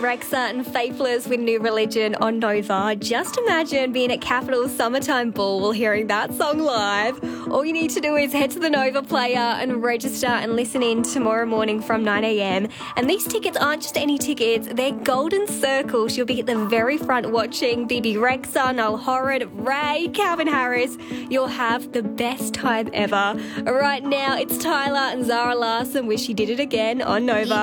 Rexa and Faithless with New Religion on Nova. Just imagine being at Capital's Summertime Ball hearing that song live. All you need to do is head to the Nova player and register and listen in tomorrow morning from 9 a.m. And these tickets aren't just any tickets, they're golden circles. You'll be at the very front watching BB Rexa, Noel Horrid, Ray, Calvin Harris. You'll have the best time ever. Right now, it's Tyler and Zara Larson, Wish You Did It Again on Nova.